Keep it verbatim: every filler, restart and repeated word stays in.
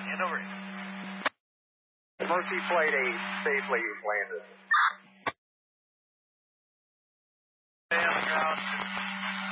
Hand over. Mercy Flight eight safely landed. Stay on the ground.